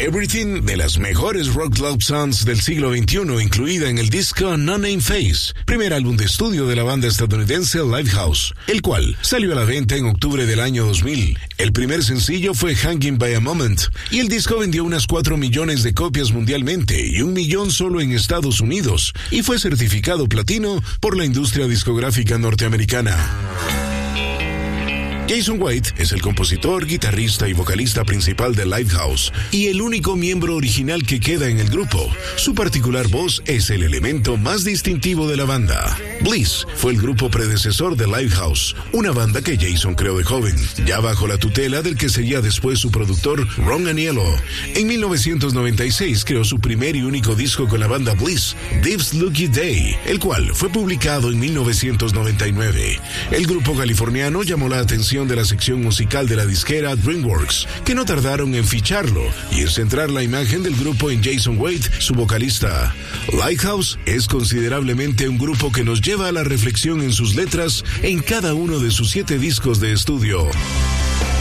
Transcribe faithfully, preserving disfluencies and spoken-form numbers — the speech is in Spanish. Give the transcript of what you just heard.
Everything, de las mejores rock love songs del siglo veintiuno, incluida en el disco No Name Face, primer álbum de estudio de la banda estadounidense Lifehouse, el cual salió a la venta en octubre del año dos mil. El primer sencillo fue Hanging by a Moment, y el disco vendió unas cuatro millones de copias mundialmente y un millón solo en Estados Unidos, y fue certificado platino por la industria discográfica norteamericana. Jason White es el compositor, guitarrista y vocalista principal de Lifehouse y el único miembro original que queda en el grupo. Su particular voz es el elemento más distintivo de la banda. Bliss fue el grupo predecesor de Lifehouse, una banda que Jason creó de joven, ya bajo la tutela del que sería después su productor Ron Aniello. En mil novecientos noventa y seis creó su primer y único disco con la banda Bliss, This Lucky Day, el cual fue publicado en mil novecientos noventa y nueve. El grupo californiano llamó la atención de la sección musical de la disquera DreamWorks, que no tardaron en ficharlo y en centrar la imagen del grupo en Jason White, su vocalista. Lifehouse es considerablemente un grupo que nos lleva a la reflexión en sus letras en cada uno de sus siete discos de estudio.